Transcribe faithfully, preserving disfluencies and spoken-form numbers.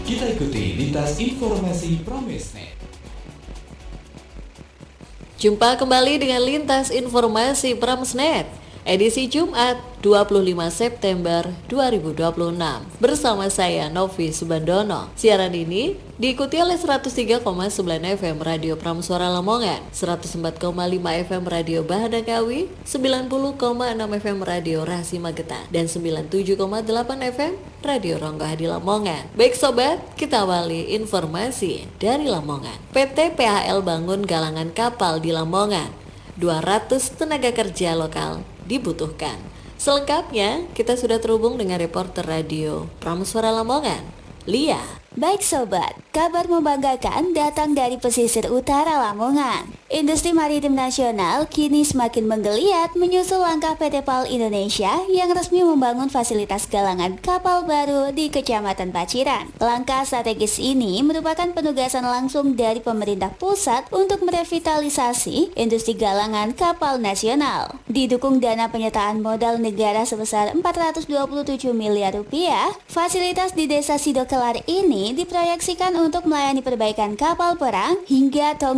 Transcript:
Kita ikuti lintas informasi Pramesnet. Jumpa kembali dengan lintas informasi Pramesnet, edisi Jumat dua puluh lima September dua ribu dua puluh enam. Bersama saya Novi Subandono. Siaran ini diikuti oleh seratus tiga koma sembilan F M Radio Pramsuara Lamongan, seratus empat koma lima F M Radio Bahadakawi, sembilan puluh koma enam F M Radio Rasi Magetan, dan sembilan puluh tujuh koma delapan F M Radio Ronggo Hadi Lamongan. Baik sobat, kita awali informasi dari Lamongan. P T P H L bangun galangan kapal di Lamongan. dua ratus tenaga kerja lokal dibutuhkan. Selengkapnya, kita sudah terhubung dengan reporter radio Pramsuara Lamongan, Lia. Baik sobat, kabar membanggakan datang dari pesisir utara Lamongan. Industri maritim nasional kini semakin menggeliat menyusul langkah P T PAL Indonesia yang resmi membangun fasilitas galangan kapal baru di Kecamatan Paciran. Langkah strategis ini merupakan penugasan langsung dari pemerintah pusat untuk merevitalisasi industri galangan kapal nasional. Didukung dana penyertaan modal negara sebesar empat ratus dua puluh tujuh miliar rupiah, fasilitas di Desa Sidokelar ini diproyeksikan untuk melayani perbaikan kapal perang hingga tong